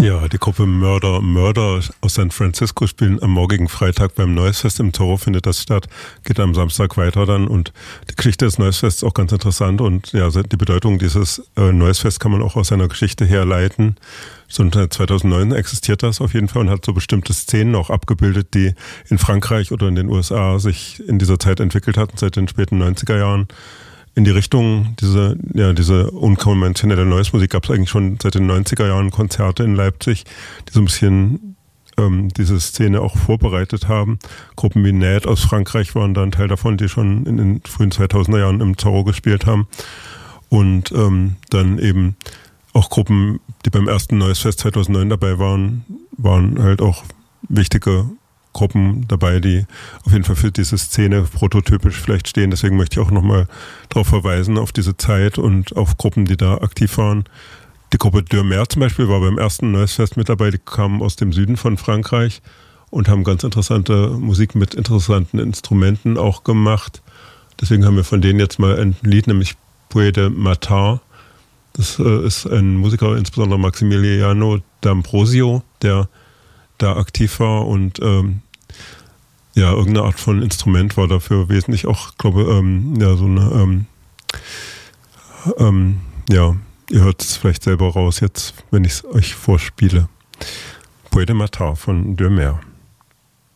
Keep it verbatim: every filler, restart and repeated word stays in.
Ja, die Gruppe Murder Murder aus San Francisco spielen am morgigen Freitag beim Noisefest im Zorro, findet das statt, geht am Samstag weiter dann, und die Geschichte des Noisefests ist auch ganz interessant, und ja, die Bedeutung dieses äh, Noisefest kann man auch aus seiner Geschichte herleiten. So seit zweitausendneun existiert das auf jeden Fall und hat so bestimmte Szenen auch abgebildet, die in Frankreich oder in den U S A sich in dieser Zeit entwickelt hatten, seit den späten neunziger Jahren. In die Richtung, diese, ja, diese unkonventionelle Noise-Musik gab es eigentlich schon seit den neunziger Jahren Konzerte in Leipzig, die so ein bisschen ähm, diese Szene auch vorbereitet haben. Gruppen wie Ned aus Frankreich waren da ein Teil davon, die schon in den frühen zweitausender Jahren im Zorro gespielt haben. Und ähm, dann eben auch Gruppen, die beim ersten Noisefest zweitausendneun dabei waren, waren halt auch wichtige Gruppen dabei, die auf jeden Fall für diese Szene prototypisch vielleicht stehen. Deswegen möchte ich auch nochmal darauf verweisen, auf diese Zeit und auf Gruppen, die da aktiv waren. Die Gruppe Deux Mers zum Beispiel war beim ersten Noisefest mit dabei. Die kamen aus dem Süden von Frankreich und haben ganz interessante Musik mit interessanten Instrumenten auch gemacht. Deswegen haben wir von denen jetzt mal ein Lied, nämlich Puy de Matin. Das äh, ist ein Musiker, insbesondere Maximiliano D'Ambrosio, der da aktiv war, und ähm, ja, irgendeine Art von Instrument war dafür wesentlich auch, glaube ähm, ja, so eine, ähm, ähm, ja, ihr hört es vielleicht selber raus jetzt, wenn ich es euch vorspiele. Puy de Matin von Deux Mers.